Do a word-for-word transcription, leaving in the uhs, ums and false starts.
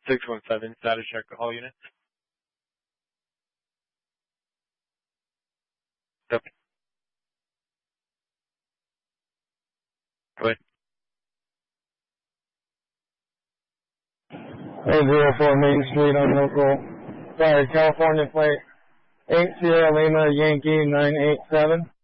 six one seven, status check all units. Yep. Go ahead. eight oh four Main Street on local, sorry, California plate, eight Sierra Lima Yankee nine eight seven.